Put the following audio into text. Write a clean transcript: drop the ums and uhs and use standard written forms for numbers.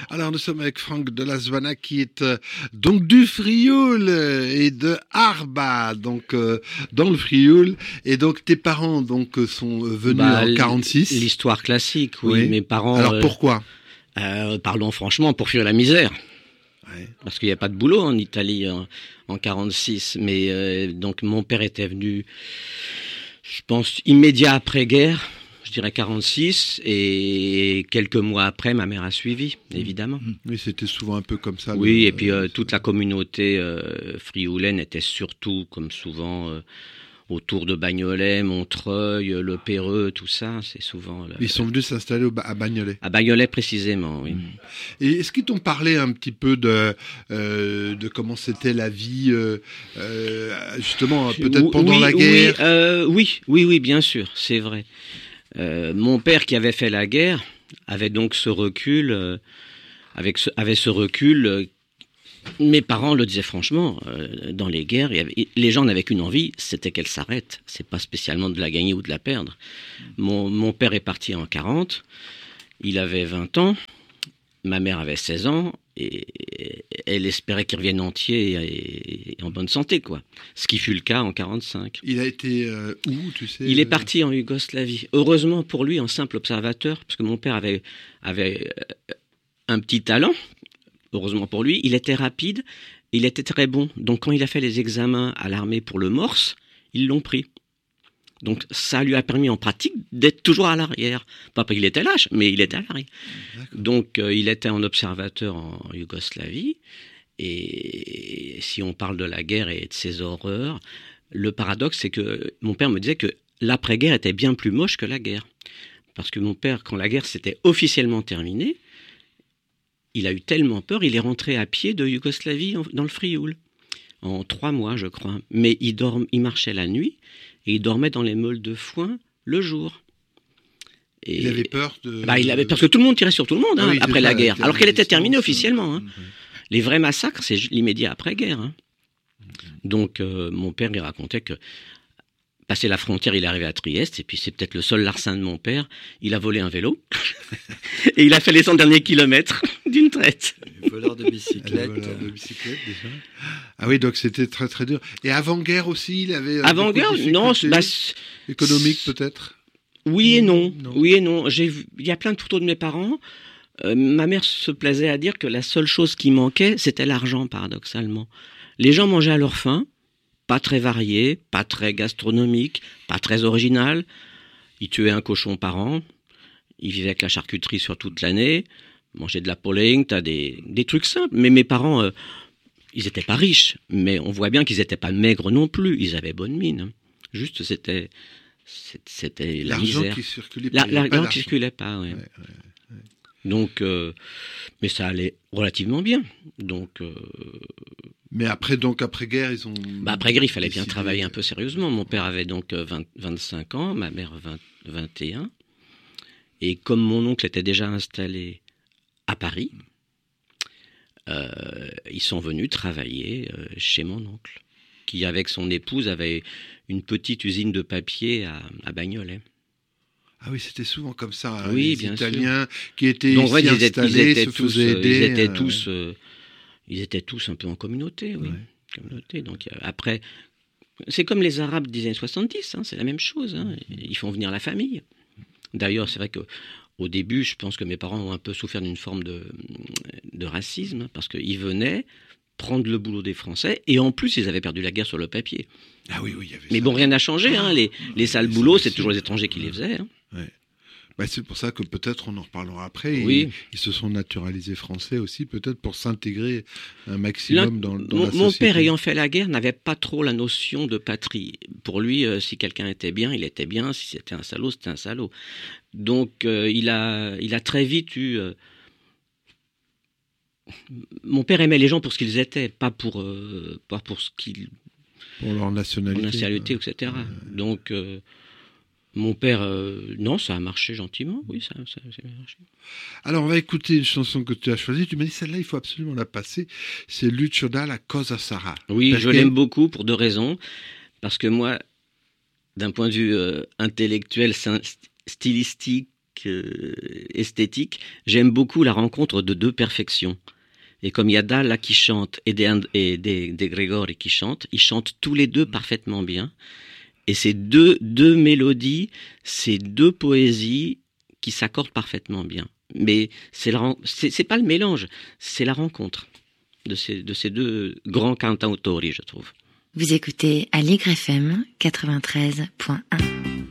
Alors nous sommes avec Franck de la Zwana qui est donc du Frioul et de Arba, donc dans le Frioul. Et donc tes parents donc sont venus en 46. L'histoire classique, oui. Mes parents. Alors pourquoi parlons franchement, pour fuir la misère. Ouais. Parce qu'il n'y a pas de boulot en Italie en 46. Mais donc mon père était venu, je pense, immédiat après-guerre. Je dirais 46, et quelques mois après, ma mère a suivi, évidemment. Oui, c'était souvent un peu comme ça. Oui, et puis toute la communauté frioulaine était surtout, comme souvent, autour de Bagnolet, Montreuil, Le Perreux, tout ça, c'est souvent... Ils sont venus s'installer à Bagnolet. À Bagnolet, précisément, oui. Et est-ce qu'ils t'ont parlé un petit peu de comment c'était la vie, justement, peut-être pendant la guerre? Oui, bien sûr, c'est vrai. Mon père qui avait fait la guerre avait donc ce recul, avait ce recul. Mes parents le disaient franchement, dans les guerres, les gens n'avaient qu'une envie, c'était qu'elles s'arrêtent. C'est pas spécialement de la gagner ou de la perdre. Mon père est parti en 40, il avait 20 ans, ma mère avait 16 ans, et elle espérait qu'il revienne entier et en bonne santé, quoi. Ce qui fut le cas en 45. Il a été où, tu sais? Il est parti en Yougoslavie. Heureusement pour lui, en simple observateur, parce que mon père avait un petit talent. Heureusement pour lui, il était rapide, il était très bon. Donc quand il a fait les examens à l'armée pour le Morse, ils l'ont pris. Donc ça lui a permis en pratique d'être toujours à l'arrière. Pas parce qu'il était lâche, mais il était à l'arrière. Donc il était en observateur en Yougoslavie. Et si on parle de la guerre et de ses horreurs, le paradoxe, c'est que mon père me disait que l'après-guerre était bien plus moche que la guerre. Parce que mon père, quand la guerre s'était officiellement terminée, il a eu tellement peur, il est rentré à pied de Yougoslavie dans le Frioul. En 3 mois, je crois. Mais il marchait la nuit et il dormait dans les meules de foin le jour. Et il avait peur de... parce que tout le monde tirait sur tout le monde après la guerre, alors qu'elle était terminée officiellement. Les vrais massacres, c'est l'immédiat après-guerre. Donc, mon père, il racontait que, passé la frontière, il est arrivé à Trieste, et puis c'est peut-être le seul larcin de mon père, il a volé un vélo, et il a fait les 100 derniers kilomètres d'une traite. Voleur de bicyclette. Voleur de bicyclette, déjà. Ah oui, donc c'était très très dur. Et avant-guerre aussi, il avait... Avant-guerre, non. Économique peut-être? Oui et non. Oui et non. Il y a plein de photos de mes parents. Ma mère se plaisait à dire que la seule chose qui manquait, c'était l'argent, paradoxalement. Les gens mangeaient à leur faim, pas très varié, pas très gastronomique, pas très original. Ils tuaient un cochon par an. Ils vivaient avec la charcuterie sur toute l'année. Mangeaient de la polling, t'as des trucs simples. Mais mes parents, ils étaient pas riches. Mais on voit bien qu'ils étaient pas maigres non plus. Ils avaient bonne mine. Juste, c'était la misère. L'argent qui circulait pas. L'argent qui circulait pas, oui. Ouais. Donc, mais ça allait relativement bien. Donc... Mais après-guerre, ils ont... après-guerre, il fallait bien travailler un peu sérieusement. Mon père avait donc 25 ans, ma mère 21. Et comme mon oncle était déjà installé à Paris, ils sont venus travailler chez mon oncle, qui, avec son épouse, avait une petite usine de papier à Bagnolet. Ah oui, c'était souvent comme ça. Oui, les bien Italiens sûr. Qui étaient ici installés se faisaient aider. Ils étaient tous un peu en communauté, oui. Ouais. Communauté. Donc après, c'est comme les Arabes des années 70, c'est la même chose. Ils font venir la famille. D'ailleurs, c'est vrai qu'au début, je pense que mes parents ont un peu souffert d'une forme de racisme, parce qu'ils venaient prendre le boulot des Français, et en plus, ils avaient perdu la guerre sur le papier. Ah oui, il y avait mais ça. Bon, rien n'a changé. Les sales boulots, c'est toujours les étrangers qui les faisaient. Ouais. C'est pour ça que peut-être on en reparlera après. Oui. Ils se sont naturalisés français aussi, peut-être pour s'intégrer un maximum dans la société. Mon père, ayant fait la guerre, n'avait pas trop la notion de patrie. Pour lui, si quelqu'un était bien, il était bien. Si c'était un salaud, c'était un salaud. Donc, il a très vite eu... Mon père aimait les gens pour ce qu'ils étaient, pas pour ce qu'ils... Pour leur nationalité. etc. Donc... mon père, non, ça a marché gentiment, oui, ça a marché. Alors, on va écouter une chanson que tu as choisie. Tu m'as dit, celle-là, il faut absolument la passer. C'est Lucio Dalla, Cosa Sarà. Oui, je l'aime beaucoup pour 2 raisons. Parce que moi, d'un point de vue intellectuel, stylistique, esthétique, j'aime beaucoup la rencontre de deux perfections. Et comme il y a Dalla qui chante et De Gregori qui chante, ils chantent tous les deux parfaitement bien. Et c'est deux mélodies, c'est deux poésies qui s'accordent parfaitement bien. Mais c'est pas le mélange, c'est la rencontre de ces deux grands cantautori, je trouve. Vous écoutez Aligre FM 93.1.